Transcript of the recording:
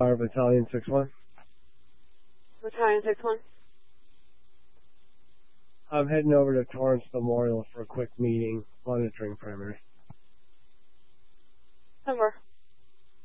Our Battalion 6-1. Battalion 6-1. I'm heading over to Torrance Memorial for a quick meeting, monitoring primary. Somewhere.